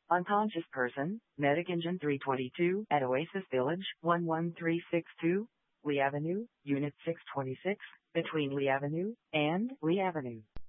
Unconscious person, Medic Engine 322 at Oasis Village, 11362, Lee Avenue, Unit 626, between Lee Avenue and Lee Avenue.